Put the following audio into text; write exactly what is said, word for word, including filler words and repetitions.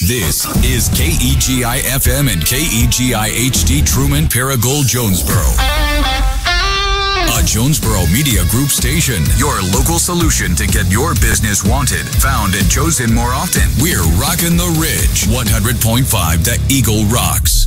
This is K E G I F M and K E G I H D Truman Paragould Jonesboro. A Jonesboro Media Group station. Your local solution to get your business wanted, found, and chosen more often. We're rocking the Ridge. one hundred point five The Eagle rocks.